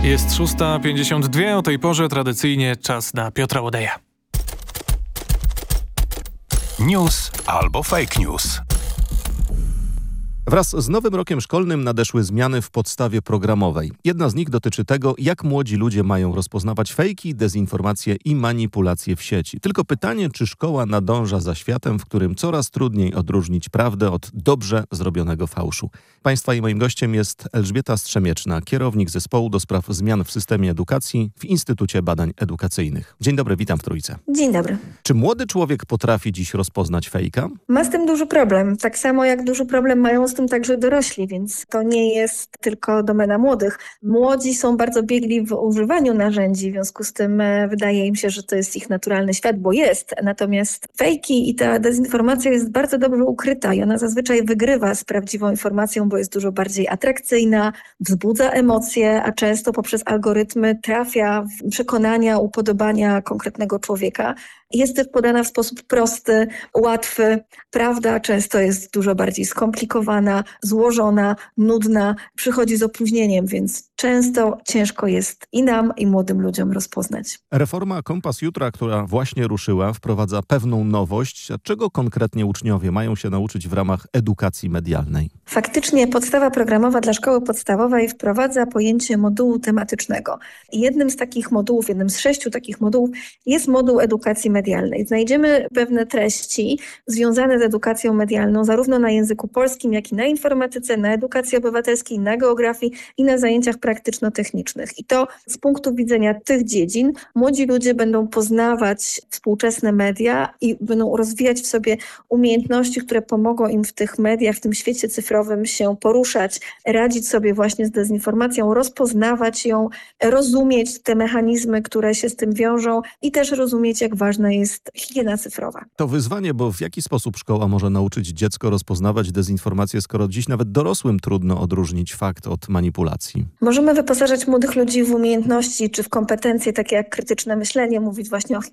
Jest 6:52, o tej porze tradycyjnie czas na Piotra Łodeja. News albo fake news. Wraz z nowym rokiem szkolnym nadeszły zmiany w podstawie programowej. Jedna z nich dotyczy tego, jak młodzi ludzie mają rozpoznawać fejki, dezinformacje i manipulacje w sieci. Tylko pytanie, czy szkoła nadąża za światem, w którym coraz trudniej odróżnić prawdę od dobrze zrobionego fałszu. Państwa i moim gościem jest Elżbieta Strzemieczna, kierownik zespołu do spraw zmian w systemie edukacji w Instytucie Badań Edukacyjnych. Dzień dobry, witam w Trójce. Dzień dobry. Czy młody człowiek potrafi dziś rozpoznać fejka? Ma z tym duży problem. Tak samo jak duży problem mają z tym także dorośli, więc to nie jest tylko domena młodych. Młodzi są bardzo biegli w używaniu narzędzi, w związku z tym wydaje im się, że to jest ich naturalny świat, bo jest. Natomiast fejki i ta dezinformacja jest bardzo dobrze ukryta i ona zazwyczaj wygrywa z prawdziwą informacją, bo jest dużo bardziej atrakcyjna, wzbudza emocje, a często poprzez algorytmy trafia w przekonania, upodobania konkretnego człowieka. Jest też podana w sposób prosty, łatwy. Prawda często jest dużo bardziej skomplikowana, złożona, nudna, przychodzi z opóźnieniem, więc często ciężko jest i nam, i młodym ludziom rozpoznać. Reforma Kompas Jutra, która właśnie ruszyła, wprowadza pewną nowość. A czego konkretnie uczniowie mają się nauczyć w ramach edukacji medialnej? Faktycznie podstawa programowa dla szkoły podstawowej wprowadza pojęcie modułu tematycznego. I jednym z 6 takich modułów jest moduł edukacji medialnej. Znajdziemy pewne treści związane z edukacją medialną, zarówno na języku polskim, jak i na informatyce, na edukacji obywatelskiej, na geografii i na zajęciach praktyczno-technicznych. I to z punktu widzenia tych dziedzin młodzi ludzie będą poznawać współczesne media i będą rozwijać w sobie umiejętności, które pomogą im w tych mediach, w tym świecie cyfrowym się poruszać, radzić sobie właśnie z dezinformacją, rozpoznawać ją, rozumieć te mechanizmy, które się z tym wiążą i też rozumieć, jak ważna jest higiena cyfrowa. To wyzwanie, bo w jaki sposób szkoła może nauczyć dziecko rozpoznawać dezinformację, skoro dziś nawet dorosłym trudno odróżnić fakt od manipulacji? Możemy wyposażać młodych ludzi w umiejętności czy w kompetencje takie jak krytyczne myślenie, mówić właśnie o